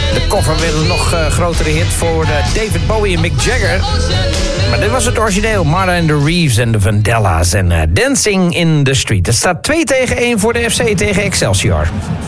De cover werd een nog grotere hit voor David Bowie en Mick Jagger. Maar dit was het origineel. Martha and the Reeves en de Vandellas en Dancing in the Street. Het staat 2-1 voor de FC tegen Excelsior.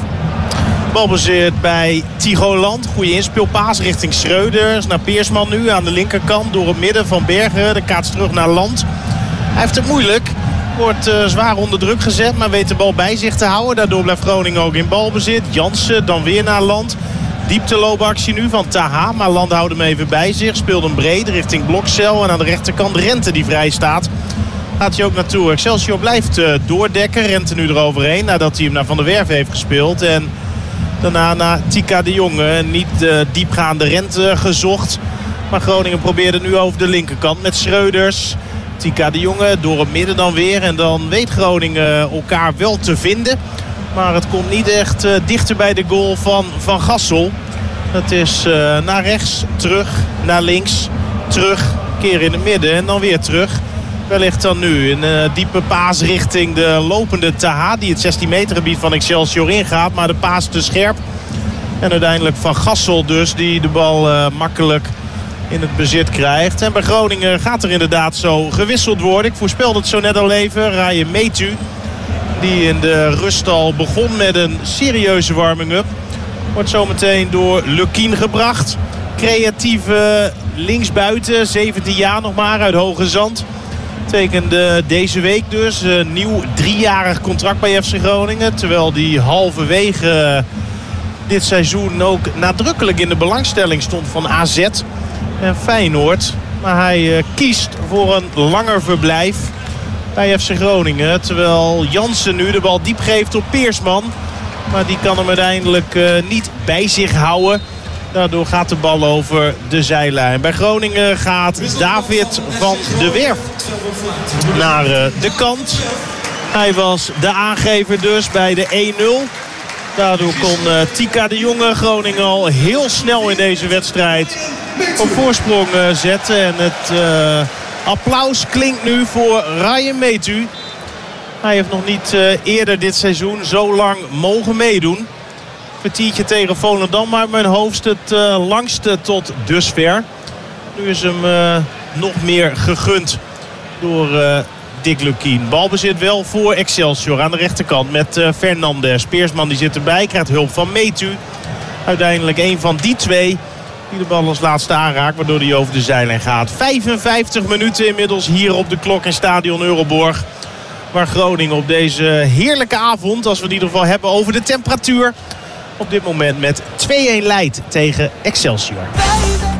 Balbezit bij Tigoland. Goede inspeelpaas richting Schreuder. Naar Peersman nu aan de linkerkant. Door het midden van Bergen. De kaats terug naar Land. Hij heeft het moeilijk. Wordt zwaar onder druk gezet. Maar weet de bal bij zich te houden. Daardoor blijft Groningen ook in balbezit. Jansen dan weer naar Land. Diepteloopactie nu van Taha. Maar Land houdt hem even bij zich. Speelt hem breed richting Blokcel. En aan de rechterkant Rente die vrij staat. Gaat hij ook naartoe. Excelsior blijft doordekken. Rente nu eroverheen. Nadat hij hem naar Van der Werf heeft gespeeld. En daarna naar Tika de Jonge. Niet diepgaande Rente gezocht. Maar Groningen probeerde nu over de linkerkant met Schreuders. Tika de Jonge door het midden dan weer. En dan weet Groningen elkaar wel te vinden. Maar het komt niet echt dichter bij de goal van Van Gassel. Het is naar rechts, terug, naar links, terug. Keer in het midden en dan weer terug. Wellicht dan nu een diepe paas richting de lopende Taha. Die het 16 meter gebied van Excelsior ingaat. Maar de paas te scherp. En uiteindelijk Van Gassel dus die de bal makkelijk in het bezit krijgt. En bij Groningen gaat er inderdaad zo gewisseld worden. Ik voorspelde het zo net al even. Ryan Metu, die in de rust al begon met een serieuze warming-up, wordt zometeen door Lukien gebracht. Creatieve linksbuiten, 17 jaar nog maar, uit Hoge Zand. Tekende deze week dus een nieuw 3-jarig contract bij FC Groningen. Terwijl die halverwege dit seizoen ook nadrukkelijk in de belangstelling stond van AZ en Feyenoord. Maar hij kiest voor een langer verblijf bij FC Groningen. Terwijl Jansen nu de bal diep geeft op Peersman. Maar die kan hem uiteindelijk niet bij zich houden. Daardoor gaat de bal over de zijlijn. Bij Groningen gaat David van de Werf naar de kant. Hij was de aangever dus bij de 1-0. Daardoor kon Tika de Jonge Groningen al heel snel in deze wedstrijd op voorsprong zetten. En het applaus klinkt nu voor Ryan Metu. Hij heeft nog niet eerder dit seizoen zo lang mogen meedoen. Kwartiertje tegen Volendam uit mijn hoofd het langste tot dusver. Nu is hem nog meer gegund door Dick Lukien. Balbezit wel voor Excelsior aan de rechterkant met Fernandes. Peersman die zit erbij, krijgt hulp van Metu. Uiteindelijk een van die twee die de bal als laatste aanraakt, waardoor hij over de zijlijn gaat. 55 minuten inmiddels hier op de klok in Stadion Euroborg. Waar Groningen op deze heerlijke avond, als we het in ieder geval hebben over de temperatuur, op dit moment met 2-1 leidt tegen Excelsior.